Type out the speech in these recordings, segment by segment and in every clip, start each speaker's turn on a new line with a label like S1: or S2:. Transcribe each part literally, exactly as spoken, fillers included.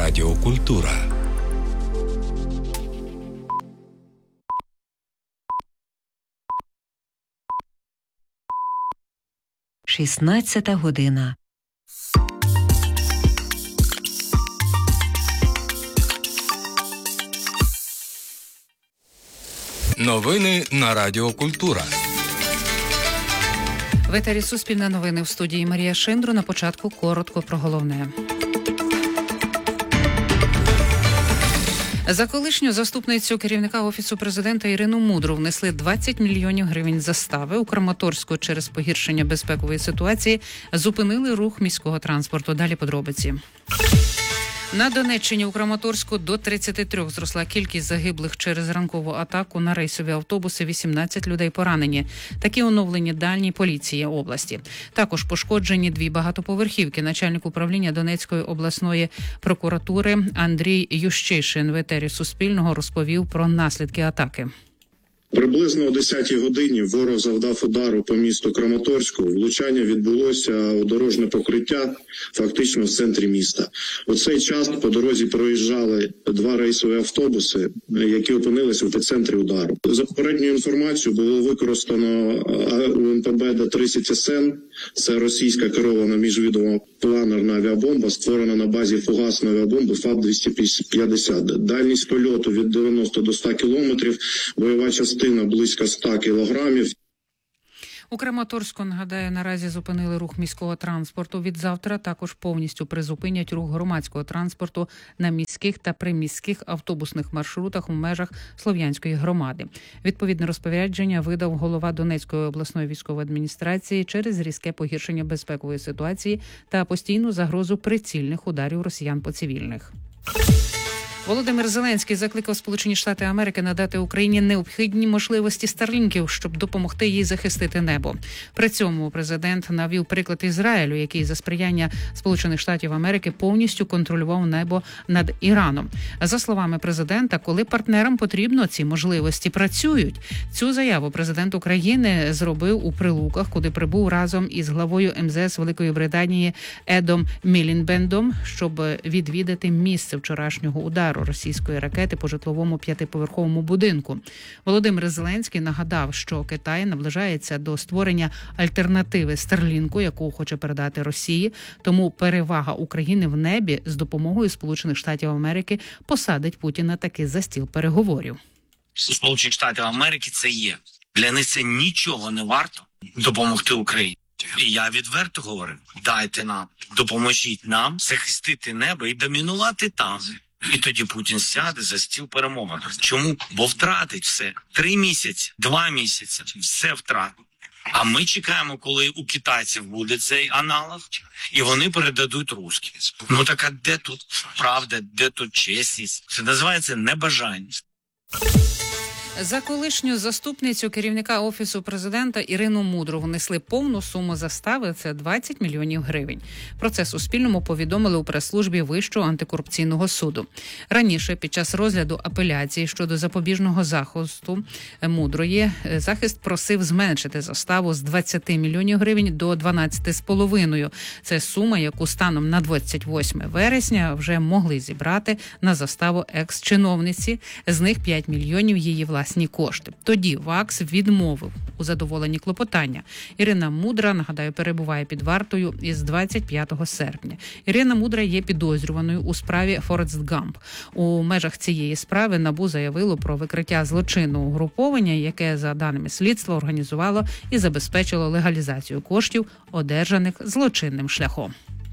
S1: Радіо Культура.
S2: шістнадцята година.
S1: Новини на Радіо Культура.
S3: В етері Суспільне новини, в студії Марія Шиндро. На початку коротко про головне. За колишню заступницю керівника Офісу президента Ірину Мудру внесли двадцять мільйонів гривень застави. У Краматорську через погіршення безпекової ситуації зупинили рух міського транспорту. Далі подробиці. На Донеччині у Краматорську до тридцяти трьох зросла кількість загиблих через ранкову атаку на рейсові автобуси, вісімнадцять людей поранені. Такі оновлені дані поліції області. Також пошкоджені дві багатоповерхівки. Начальник управління Донецької обласної прокуратури Андрій Ющишин в етері Суспільного розповів про наслідки атаки.
S4: Приблизно о десятій годині ворог завдав удару по місту Краматорську. Влучання відбулося у дорожне покриття фактично в центрі міста. У цей час по дорозі проїжджали два рейсові автобуси, які опинилися в епіцентрі удару. За попередньою інформацією було використано У Ем Пе Бе Д тридцять Ес Ен. Це російська керована міжвідома планерна авіабомба, створена на базі фугасної авіабомби ФАБ двісті п'ятдесят. Дальність польоту від дев'яноста до ста кілометрів, бойова частина близько ста кілограмів.
S3: У Краматорську, нагадаю, наразі зупинили рух міського транспорту. Від завтра також повністю призупинять рух громадського транспорту на міських та приміських автобусних маршрутах у межах Слов'янської громади. Відповідне розпорядження видав голова Донецької обласної військової адміністрації через різке погіршення безпекової ситуації та постійну загрозу прицільних ударів росіян по цивільних. Володимир Зеленський закликав Сполучені Штати Америки надати Україні необхідні можливості старлінків, щоб допомогти їй захистити небо. При цьому президент навів приклад Ізраїлю, який за сприяння Сполучених Штатів Америки повністю контролював небо над Іраном. За словами президента, коли партнерам потрібно, ці можливості працюють. Цю заяву президент України зробив у Прилуках, куди прибув разом із главою Ем Зе Ес Великої Британії Едом Мілібендом, щоб відвідати місце вчорашнього удару російської ракети по житловому п'ятиповерховому будинку. Володимир Зеленський нагадав, що Китай наближається до створення альтернативи Старлінку, яку хоче передати Росії, тому перевага України в небі з допомогою Сполучених Штатів Америки посадить Путіна таки за стіл переговорів.
S5: Сполучені Штати Америки це є. Для них це нічого не варто допомогти Україні. І я відверто говорю, дайте нам, допоможіть нам захистити небо і домінувати там. І тоді Путін сяде за стіл перемовин. Чому? Бо втратить все. Три місяці, два місяці, все втратить. А ми чекаємо, коли у китайців буде цей аналог, і вони передадуть русські. Ну так а де тут правда, де тут чесність? Це називається небажання.
S3: За колишню заступницю керівника Офісу президента Ірину Мудру внесли повну суму застави – це двадцять мільйонів гривень. Про це Суспільному повідомили у прес-службі Вищого антикорупційного суду. Раніше, під час розгляду апеляції щодо запобіжного захисту Мудрої, захист просив зменшити заставу з двадцяти мільйонів гривень до дванадцяти з половиною. Це сума, яку станом на двадцять восьме вересня вже могли зібрати на заставу екс-чиновниці. З них п'ять мільйонів її власні кошти. Тоді ВАКС відмовив у задоволенні клопотання. Ірина Мудра, нагадаю, перебуває під вартою із двадцять п'ятого серпня. Ірина Мудра є підозрюваною у справі Форест Гамп. У межах цієї справи НАБУ заявило про викриття злочинного угруповання, яке, за даними слідства, організувало і забезпечило легалізацію коштів, одержаних злочинним шляхом.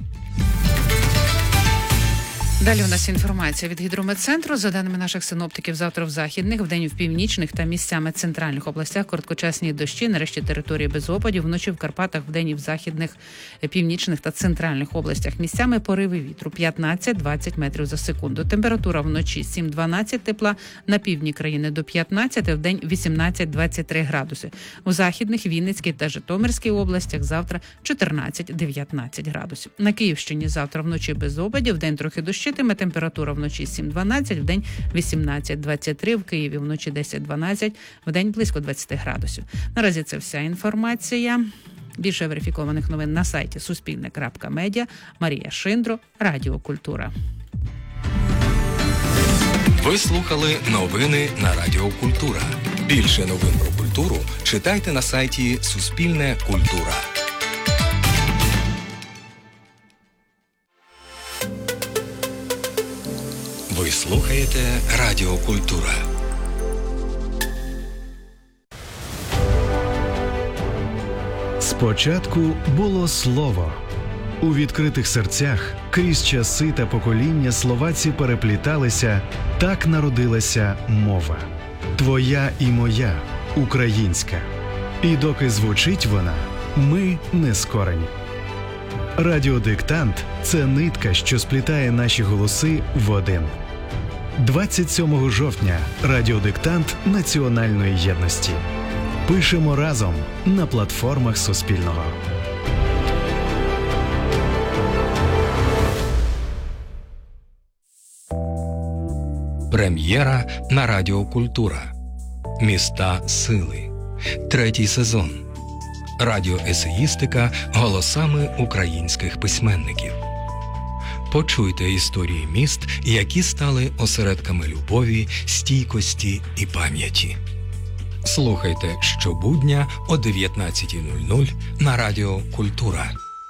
S3: Далі у нас інформація від Гідрометцентру. За даними наших синоптиків, завтра в західних, вдень в північних та місцями центральних областях короткочасні дощі, нарешті території без опадів, вночі в Карпатах, вдень і в західних, північних та центральних областях місцями пориви вітру п'ятнадцять-двадцять метрів за секунду. Температура вночі сім-дванадцять тепла, на півдні країни до п'ятнадцяти, вдень вісімнадцять-двадцять три градуси. У західних, Вінницькій та Житомирській областях завтра чотирнадцять-дев'ятнадцять градусів. На Київщині завтра вночі без опадів, вдень трохи дощі, температура вночі сім-дванадцять, вдень вісімнадцять-двадцять три, в Києві вночі десять-дванадцять, вдень близько двадцять градусів. Наразі це вся інформація. Більше верифікованих новин на сайті суспільне крапка медіа. Марія Шиндро, Радіо Культура.
S1: Ви слухали новини на Радіо Культура. Більше новин про культуру читайте на сайті Суспільне Культура. Ви слухаєте Радіо Культура.
S6: Спочатку було слово. У відкритих серцях крізь часи та покоління словаці перепліталися, так народилася мова. Твоя і моя, українська. І доки звучить вона, ми не скорені. Радіодиктант – це нитка, що сплітає наші голоси в один. двадцять сьомого жовтня радіодиктант національної єдності. Пишемо разом на платформах Суспільного.
S1: Прем'єра на Радіо Культура. Міста сили. Третій сезон. Радіоесеїстика голосами українських письменників. Почуйте історії міст, які стали осередками любові, стійкості і пам'яті. Слухайте щобудня о дев'ятнадцятій нуль нуль на Радіо Культура.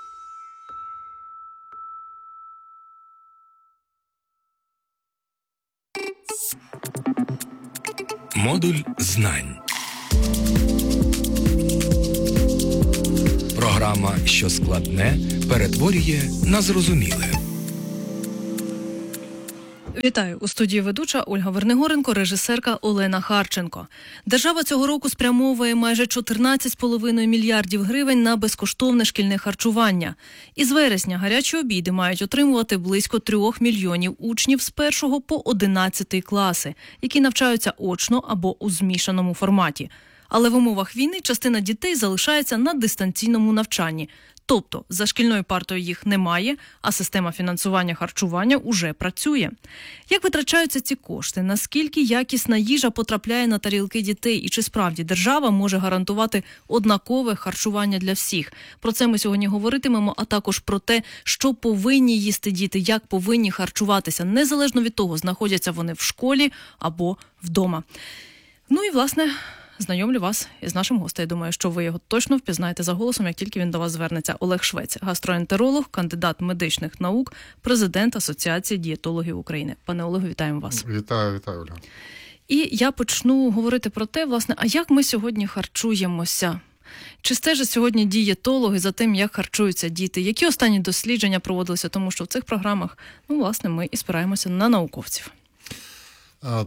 S1: Модуль знань. Програма, що складне, перетворює на зрозуміле.
S7: Вітаю! У студії ведуча Ольга Вернигоренко, режисерка Олена Харченко. Держава цього року спрямовує майже чотирнадцять з половиною мільярдів гривень на безкоштовне шкільне харчування. Із вересня гарячі обіди мають отримувати близько трьох мільйонів учнів з першого по одинадцятий класи, які навчаються очно або у змішаному форматі. Але в умовах війни частина дітей залишається на дистанційному навчанні. Тобто за шкільною партою їх немає, а система фінансування харчування уже працює. Як витрачаються ці кошти? Наскільки якісна їжа потрапляє на тарілки дітей? І чи справді держава може гарантувати однакове харчування для всіх? Про це ми сьогодні говоритимемо, а також про те, що повинні їсти діти, як повинні харчуватися, незалежно від того, знаходяться вони в школі або вдома. Ну і, власне, знайомлю вас із нашим гостем. Я думаю, що ви його точно впізнаєте за голосом, як тільки він до вас звернеться. Олег Швець, гастроентеролог, кандидат медичних наук, президент Асоціації дієтологів України. Пане Олегу, вітаємо вас.
S8: Вітаю, вітаю, Оля.
S7: І я почну говорити про те, власне, а як ми сьогодні харчуємося? Чи стежать сьогодні дієтологи за тим, як харчуються діти? Які останні дослідження проводилися? Тому що в цих програмах, ну, власне, ми і спираємося на науковців.
S8: А...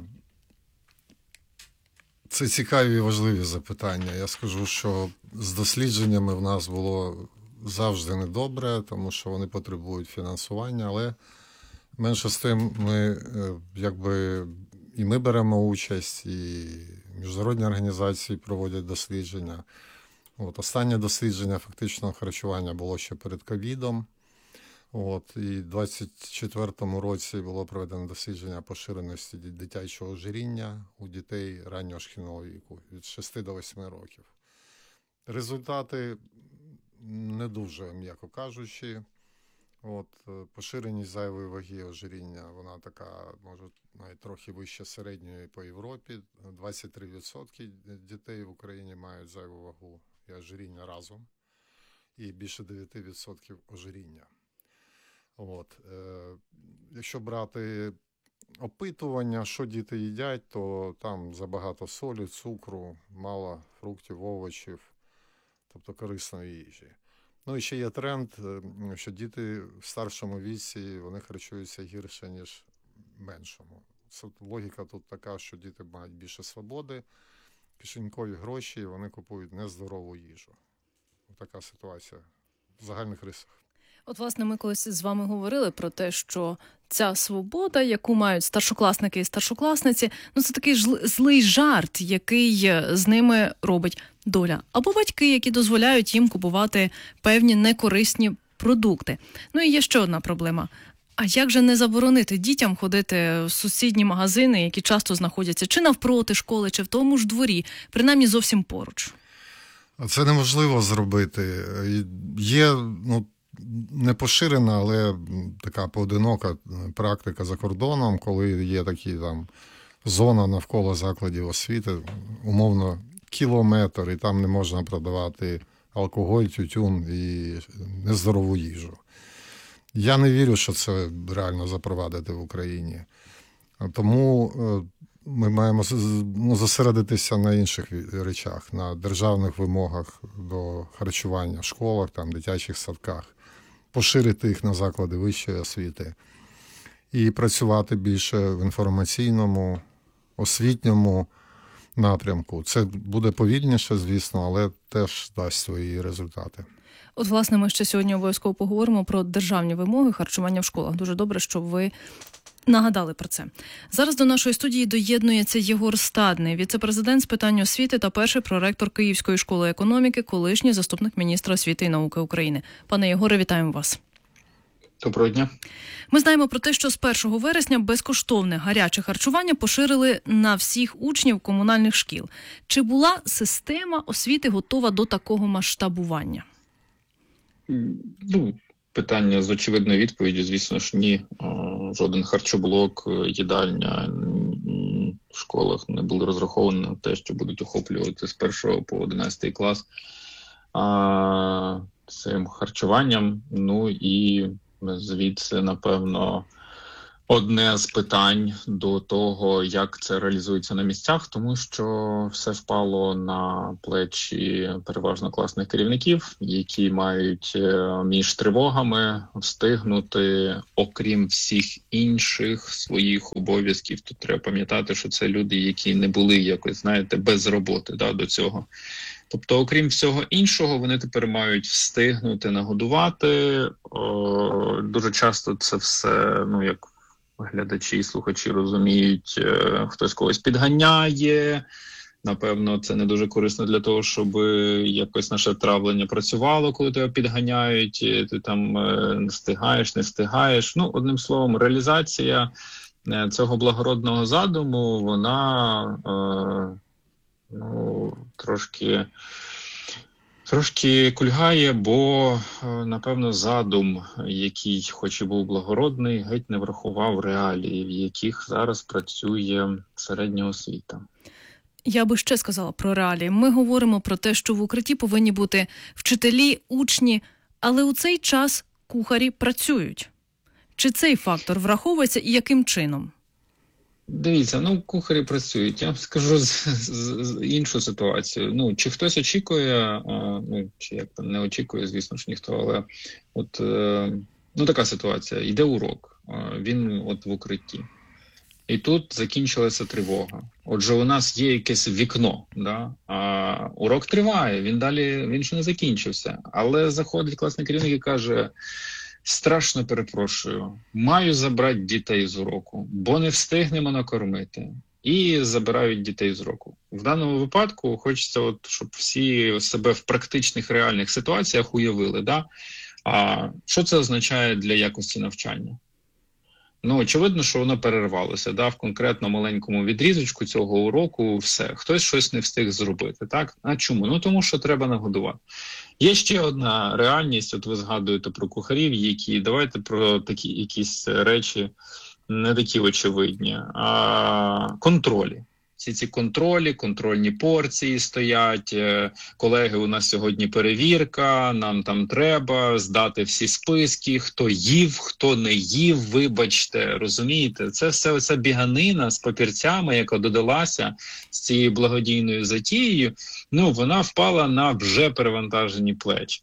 S8: Це цікаві і важливі запитання. Я скажу, що з дослідженнями в нас було завжди недобре, тому що вони потребують фінансування, але менше з тим ми, якби, і ми беремо участь, і міжнародні організації проводять дослідження. От, останнє дослідження фактичного харчування було ще перед ковідом. От, і в двадцять четвертому році було проведено дослідження поширеності дитячого ожиріння у дітей раннього шкільного віку від шести до восьми років. Результати не дуже, м'яко кажучи. От, поширеність зайвої ваги ожиріння, вона така, може, навіть трохи вище середньої по Європі. двадцять три відсотки дітей в Україні мають зайву вагу і ожиріння разом. І більше дев'ять відсотків ожиріння. От, е, якщо брати опитування, що діти їдять, то там забагато солі, цукру, мало фруктів, овочів, тобто корисної їжі. Ну і ще є тренд, що діти в старшому віці, вони харчуються гірше, ніж в меншому. Це логіка тут така, що діти мають більше свободи, кишенькові гроші, вони купують нездорову їжу. Така ситуація в загальних рисах.
S7: От, власне, ми колись з вами говорили про те, що ця свобода, яку мають старшокласники і старшокласниці, ну це такий злий жарт, який з ними робить доля. Або батьки, які дозволяють їм купувати певні некорисні продукти. Ну і є ще одна проблема. А як же не заборонити дітям ходити в сусідні магазини, які часто знаходяться чи навпроти школи, чи в тому ж дворі, принаймні зовсім поруч?
S8: Це неможливо зробити. Є, ну, не поширена, але така поодинока практика за кордоном, коли є такі там зона навколо закладів освіти, умовно кілометр, і там не можна продавати алкоголь, тютюн і нездорову їжу. Я не вірю, що це реально запровадити в Україні. Тому ми маємо зосередитися на інших речах, на державних вимогах до харчування в школах, там, дитячих садках, поширити їх на заклади вищої освіти і працювати більше в інформаційному, освітньому напрямку. Це буде повільніше, звісно, але теж дасть свої результати.
S7: От, власне, ми ще сьогодні обов'язково поговоримо про державні вимоги харчування в школах. Дуже добре, що ви нагадали про це. Зараз до нашої студії доєднується Єгор Стадний, віце-президент з питань освіти та перший проректор Київської школи економіки, колишній заступник міністра освіти і науки України. Пане Єгоре, вітаємо вас.
S9: Доброго дня.
S7: Ми знаємо про те, що з першого вересня безкоштовне гаряче харчування поширили на всіх учнів комунальних шкіл. Чи була система освіти готова до такого масштабування?
S9: Ну, питання з очевидною відповіддю, звісно ж, ні. Жоден харчоблок, їдальня в школах не були розраховані на те, що будуть охоплювати з першого по одинадцятий клас а, цим харчуванням. Ну і звідси, напевно, одне з питань до того, як це реалізується на місцях, тому що все впало на плечі переважно класних керівників, які мають між тривогами встигнути, окрім всіх інших своїх обов'язків. Тут треба пам'ятати, що це люди, які не були якось, знаєте, без роботи да, до цього. Тобто, окрім всього іншого, вони тепер мають встигнути нагодувати. О, дуже часто це все, ну, як глядачі і слухачі розуміють, хтось когось підганяє. Напевно, це не дуже корисно для того, щоб якось наше травлення працювало, коли тебе підганяють, ти там не встигаєш, не встигаєш. Ну, одним словом, реалізація цього благородного задуму, вона е, ну, трошки... Трошки кульгає, бо, напевно, задум, який хоч і був благородний, геть не врахував реалії, в яких зараз працює середня освіта.
S7: Я би ще сказала про реалії. Ми говоримо про те, що в укритті повинні бути вчителі, учні, але у цей час кухарі працюють. Чи цей фактор враховується і яким чином?
S9: Дивіться, ну, кухарі працюють. Я вам скажу з, з, з іншу ситуацію. Ну, чи хтось очікує, а, ну, чи як там не очікує, звісно ж, ніхто, але от, е, ну, така ситуація. Йде урок, а, він от в укритті. І тут закінчилася тривога. Отже, у нас є якесь вікно, да? А урок триває, він далі, він ще не закінчився. Але заходить класний керівник і каже: страшно перепрошую, маю забрати дітей з уроку, бо не встигнемо накормити. І забирають дітей з уроку. В даному випадку хочеться, от, щоб всі себе в практичних реальних ситуаціях уявили. Да? А що це означає для якості навчання? Ну, очевидно, що воно перервалося. Да? В конкретно маленькому відрізочку цього уроку все. Хтось щось не встиг зробити. Так? А чому? Ну, тому що треба нагодувати. Є ще одна реальність, от ви згадуєте про кухарів, які, давайте про такі якісь речі не такі очевидні, а контролі. Всі ці контролі, контрольні порції стоять, колеги, у нас сьогодні перевірка, нам там треба здати всі списки, хто їв, хто не їв, вибачте, розумієте? Це все оця біганина з папірцями, яка додалася з цією благодійною затією, ну, вона впала на вже перевантажені плечі.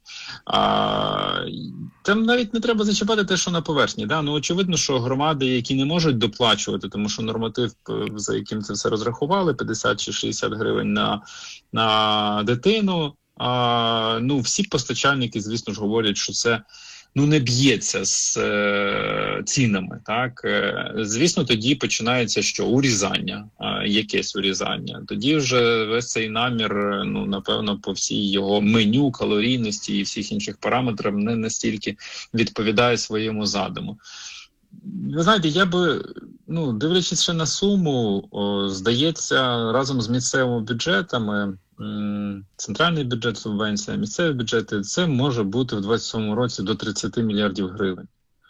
S9: А, там навіть не треба зачіпати те, що на поверхні. Да? Ну, очевидно, що громади, які не можуть доплачувати, тому що норматив, за яким це все розрахували, п'ятдесят чи шістдесят гривень на, на дитину, а, ну, всі постачальники, звісно ж, говорять, що це ну, не б'ється з е, цінами. Так? Е, звісно, тоді починається що? Урізання, е, якесь урізання. Тоді вже весь цей намір, ну, напевно, по всій його меню, калорійності і всіх інших параметрах не настільки відповідає своєму задуму. Ви знаєте, я би, ну, дивлячись ще на суму, о, здається, разом з місцевими бюджетами центральний бюджет, субвенція, місцеві бюджети, це може бути в двадцять сьомому році до тридцять мільярдів гривень.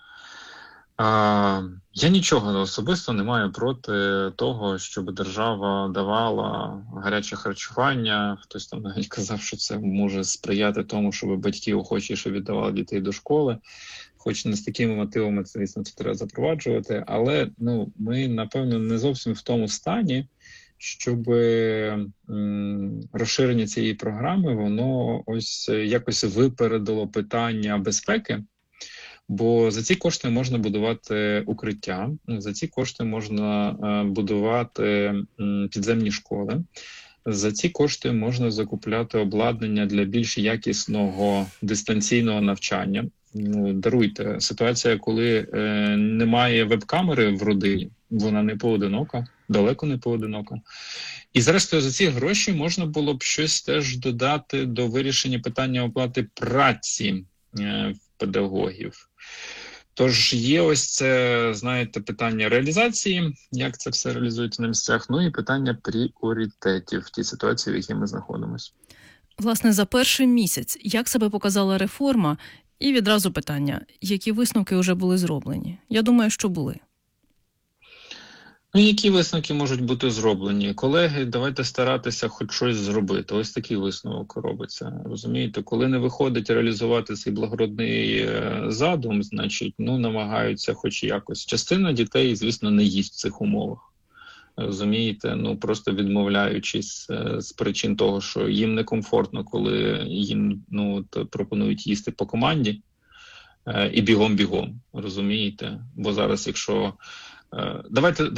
S9: А, я нічого особисто не маю проти того, щоб держава давала гаряче харчування. Хтось там навіть казав, що це може сприяти тому, щоб батьки охочіше віддавали дітей до школи. Хоч не з такими мотивами, це, звісно, це треба запроваджувати. Але ну, ми, напевно, не зовсім в тому стані, щоб м, розширення цієї програми, воно ось якось випередило питання безпеки. Бо за ці кошти можна будувати укриття, за ці кошти можна е, будувати м, підземні школи, за ці кошти можна закупляти обладнання для більш якісного дистанційного навчання. Ну, даруйте, ситуація, коли е, немає веб-камери в родині, вона не поодинока, далеко не поодинока. І зрештою за ці гроші можна було б щось теж додати до вирішення питання оплати праці е, педагогів. Тож є ось це, знаєте, питання реалізації, як це все реалізується на місцях, ну і питання пріоритетів в тій ситуації, в якій ми знаходимося.
S7: Власне, за перший місяць, як себе показала реформа? І відразу питання, які висновки вже були зроблені? Я думаю, що були.
S9: Ну, які висновки можуть бути зроблені? Колеги, давайте старатися хоч щось зробити. Ось такий висновок робиться. Розумієте, коли не виходить реалізувати цей благородний задум, значить, ну, намагаються хоч якось. Частина дітей, звісно, не їсть в цих умовах. Розумієте, ну, просто відмовляючись з причин того, що їм некомфортно, коли їм, ну, пропонують їсти по команді і бігом-бігом, розумієте? Бо зараз, якщо... Давайте